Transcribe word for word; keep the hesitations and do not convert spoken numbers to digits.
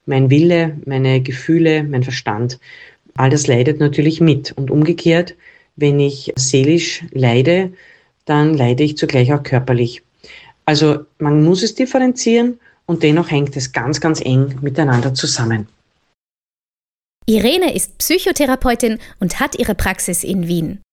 mein Wille, meine Gefühle, mein Verstand, all das leidet natürlich mit. Und umgekehrt, wenn ich seelisch leide, dann leide ich zugleich auch körperlich. Also man muss es differenzieren und dennoch hängt es ganz, ganz eng miteinander zusammen. Irene ist Psychotherapeutin und hat ihre Praxis in Wien.